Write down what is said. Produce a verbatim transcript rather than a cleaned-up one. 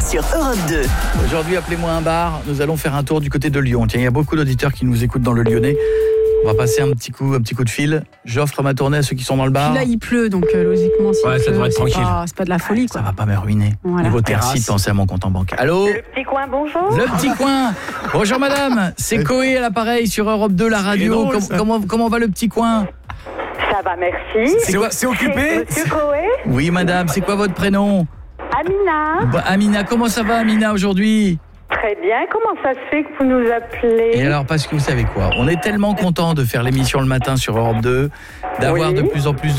sur Europe deux. Aujourd'hui, appelez-moi un bar. Nous allons faire un tour du côté de Lyon. Tiens, il y a beaucoup d'auditeurs qui nous écoutent dans le Lyonnais. On va passer un petit coup, un petit coup de fil. J'offre ma tournée à ceux qui sont dans le bar. Puis là, il pleut, donc euh, logiquement, s'il Ouais, ça pleut, devrait être c'est tranquille. pas, c'est pas de la folie, quoi. Ça va pas me ruiner. Voilà. Niveau Terrasse. terrasse, pensez à mon compte en banque. Allô ? Le petit coin, bonjour. Le petit coin. Bonjour madame, c'est Coé à l'appareil sur Europe deux, la radio. drôle, Com- ça. comment, comment va le petit coin ? Ça va, merci. C'est quoi- c'est occupé? C'est Monsieur Coé. Oui madame, c'est quoi votre prénom ? Amina. Bah, Amina, comment ça va Amina aujourd'hui ? Très bien. Comment ça se fait que vous nous appelez? Et alors, parce que vous savez quoi ? On est tellement content de faire l'émission le matin sur Europe deux, d'avoir Oui. de plus en plus